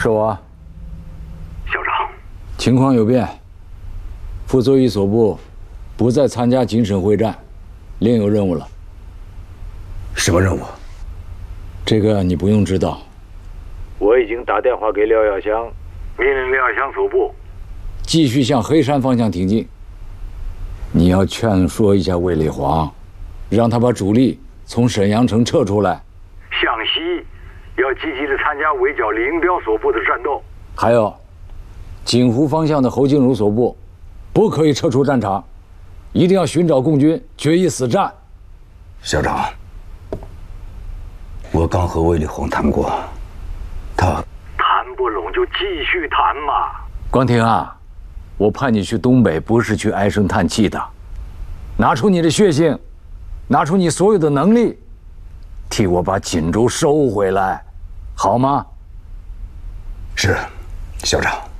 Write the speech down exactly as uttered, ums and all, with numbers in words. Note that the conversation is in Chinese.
是我。 校长， 情况有变，傅作义所部不再参加锦省会战，另有任务了。 什么任务？ 这个你不用知道。我已经打电话给廖耀湘， 命令廖耀湘所部继续向黑山方向挺进。你要劝说一下卫立煌，让他把主力从沈阳城撤出来。 向西要积极的参加围剿林彪所部的战斗。 还有，锦湖方向的侯静茹所部，不可以撤出战场，一定要寻找共军，决一死战。 校长，我刚和卫立煌谈过，他谈不拢就继续谈嘛。 光庭啊，我派你去东北不是去唉声叹气的，拿出你的血性，拿出你所有的能力，替我把锦州收回来，好吗？ 是，校长。